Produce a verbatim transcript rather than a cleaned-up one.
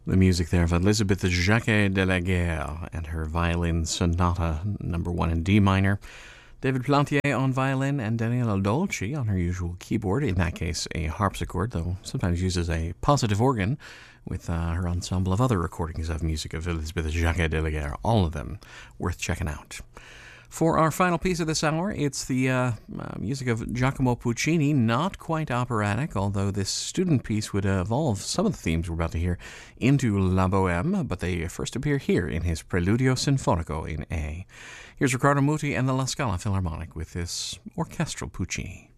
The music there of Elizabeth Jacquet de la Guerre and her violin sonata number one in D minor. David Plantier on violin and Daniela Dolci on her usual keyboard, in that case a harpsichord, though sometimes uses a positive organ with uh, her ensemble of other recordings of music of Elizabeth Jacquet de la Guerre, all of them worth checking out. For our final piece of this hour, it's the uh, uh, music of Giacomo Puccini, not quite operatic, although this student piece would uh, evolve some of the themes we're about to hear into La Bohème, but they first appear here in his Preludio Sinfonico in A. Here's Riccardo Muti and the La Scala Philharmonic with this orchestral Puccini.